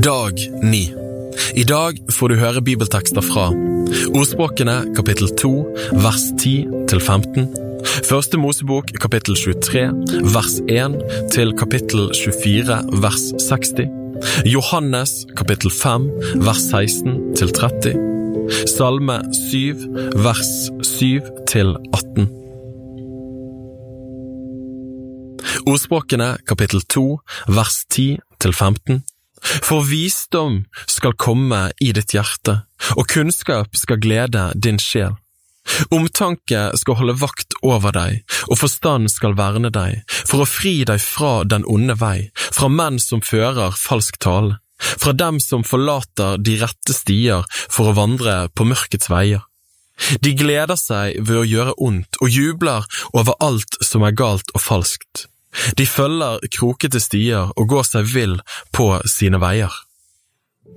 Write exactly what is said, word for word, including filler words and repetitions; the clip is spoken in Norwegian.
Dag ni. I dag får du høre bibeltekster fra Ordspråkene kapittel to, vers ti til femten, Første Mosebok kapittel tjuetre, vers én til kapittel tjuefire, vers seksti, Johannes kapittel fem, vers seksten til tretti, Salme syv, vers syv til atten. Ordspråkene kapittel to, vers ti til femten. For visdom skal komme i ditt hjerte, og kunnskap skal glede din sjel. Omtanke skal holde vakt over deg, og forstand skal verne deg, for å fri deg fra den onde vei, fra menn som fører falsk tale, fra dem som forlater de rette stier for å vandre på mørkets veier. De gleder seg ved å gjøre ondt, og jubler over alt som er galt og falskt. De følger krokete stier og går seg vill på sine veier.